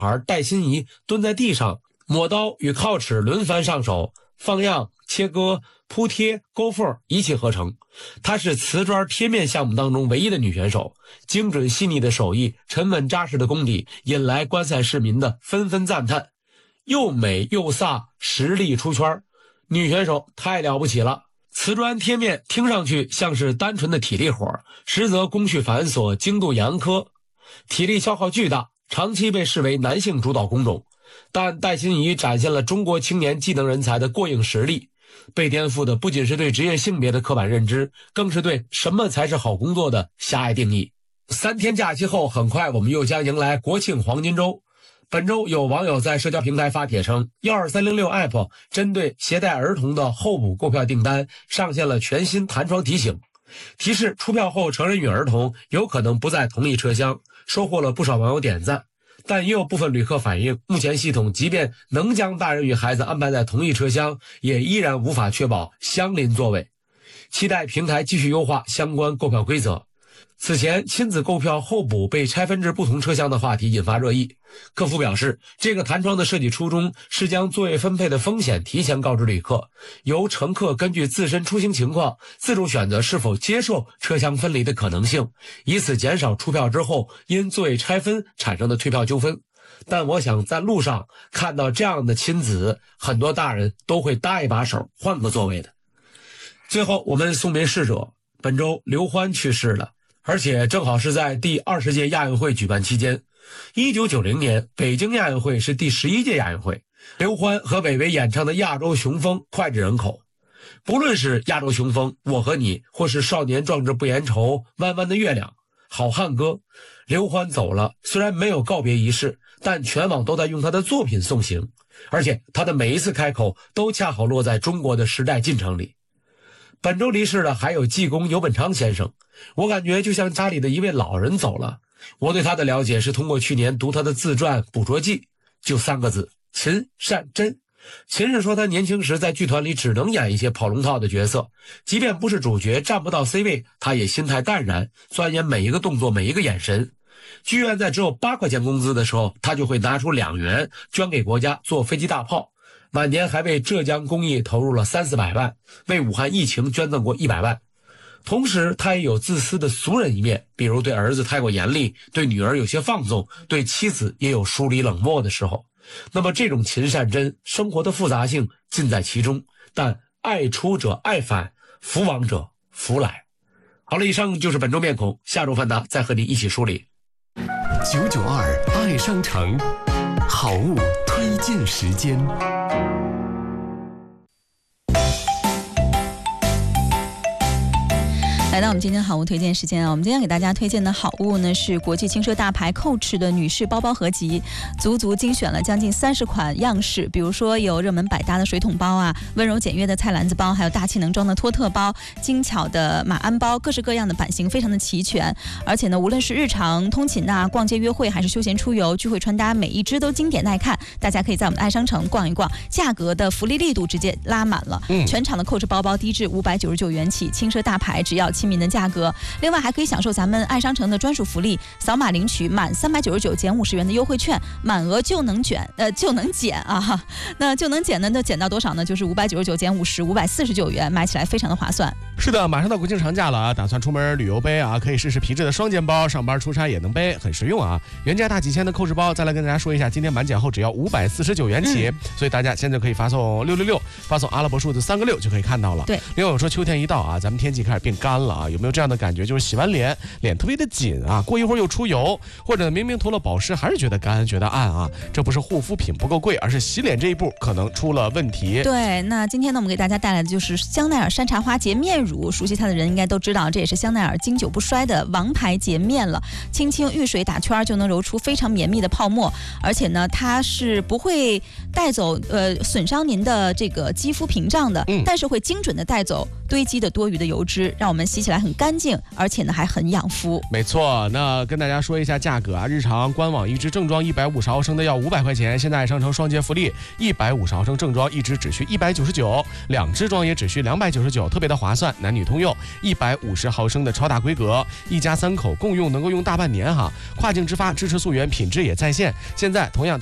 孩戴欣怡蹲在地上，抹刀与铐齿轮番上手，放样、切割、铺贴、勾缝一气呵成。她是瓷砖贴面项目当中唯一的女选手，精准细腻的手艺，沉稳扎实的功底，引来观赛市民的纷纷赞叹。又美又飒，实力出圈，女选手太了不起了。瓷砖贴面听上去像是单纯的体力活，实则工序繁琐，精度严苛，体力消耗巨大，长期被视为男性主导工种。但戴欣怡展现了中国青年技能人才的过硬实力，被颠覆的不仅是对职业性别的刻板认知，更是对什么才是好工作的狭隘定义。3天假期后，很快我们又将迎来国庆黄金周。本周有网友在社交平台发帖称，12306 App 针对携带儿童的候补购票订单上线了全新弹窗提醒，提示出票后成人与儿童有可能不在同一车厢，收获了不少网友点赞。但也有部分旅客反映，目前系统即便能将大人与孩子安排在同一车厢，也依然无法确保相邻座位，期待平台继续优化相关购票规则。此前亲子购票候补被拆分至不同车厢的话题引发热议，客服表示，这个弹窗的设计初衷是将座位分配的风险提前告知旅客，由乘客根据自身出行情况自主选择是否接受车厢分离的可能性，以此减少出票之后因座位拆分产生的退票纠纷。但我想在路上看到这样的亲子，很多大人都会搭一把手换个座位的。最后我们送别逝者，本周刘欢去世了，而且正好是在第20届亚运会举办期间。1990年北京亚运会是第11届亚运会，刘欢和韦唯演唱的《亚洲雄风》脍炙人口。不论是《亚洲雄风》、我和你，或是少年壮志不言愁、弯弯的月亮、好汉歌，刘欢走了，虽然没有告别仪式，但全网都在用他的作品送行，而且他的每一次开口都恰好落在中国的时代进程里。本周离世的还有济公尤本昌先生，我感觉就像家里的一位老人走了。我对他的了解是通过去年读他的自传《捕捉记》，就3个字：勤善真。秦是说他年轻时在剧团里只能演一些跑龙套的角色，即便不是主角站不到 C 位，他也心态淡然，钻研每一个动作每一个眼神。剧院在只有8块钱工资的时候，他就会拿出2元捐给国家做飞机大炮，晚年还为浙江公益投入了300-400万，为武汉疫情捐赠过100万。同时他也有自私的俗人一面，比如对儿子太过严厉，对女儿有些放纵，对妻子也有疏离冷漠的时候。那么这种勤善真，生活的复杂性尽在其中，但爱出者爱返，福往者福来。好了，以上就是本周面孔，下周范达再和你一起梳理。 992爱商城好物推荐时间。 来到我们今天好物推荐时间啊，我们今天给大家推荐的好物呢是国际轻奢大牌 Coach 的女士包包合集，足精选了将近30款样式，比如说有热门百搭的水桶包啊，温柔简约的菜篮子包，还有大气能装的托特包，精巧的马鞍包，各式各样的版型非常的齐全。而且呢，无论是日常通勤啊、逛街约会，还是休闲出游、聚会穿搭，每一支都经典耐看。大家可以在我们的爱商城逛一逛，价格的福利力度直接拉满了。全场的 Coach 包包低至599元起，轻奢大牌只要亲民的价格。另外还可以享受咱们爱商城的专属福利，扫码领取满399减50元的优惠券，满额就能减啊。那就能减呢，那减到多少呢？就是599减50，549元，买起来非常的划算。 是的，马上到国庆长假了啊，打算出门旅游背啊，可以试试皮质的双肩包，上班出差也能背，很实用啊。原价大几千的Coach包，再来跟大家说一下，今天满减后只要549元起，所以大家现在可以发送666，发送阿拉伯数字3个6就可以看到了。 对， 另外我说秋天一到啊，咱们天气开始变干了啊，有没有这样的感觉？就是洗完脸特别的紧啊，过一会儿又出油，或者明明涂了保湿还是觉得干觉得暗啊，这不是护肤品不够贵，而是洗脸这一步可能出了问题。 对，那今天呢我们给大家带来的就是香奈儿山茶花洁面乳，熟悉它的人应该都知道，这也是香奈儿经久不衰的王牌洁面了，轻轻遇水打圈就能揉出非常绵密的泡沫，而且呢它是不会带走损伤您的这个肌肤屏障的，但是会精准的带走堆积的多余的油脂，让我们洗起来很干净，而且呢还很养肤。 没错，那跟大家说一下价格啊，日常官网一支正装150毫升的要500块钱，现在商城双节福利，150毫升正装一支只需199，2支装也只需299，特别的划算，男女通用，150毫升的超大规格，一家3口共用能够用大半年哈。跨境直发支持溯源，品质也在线。现在同样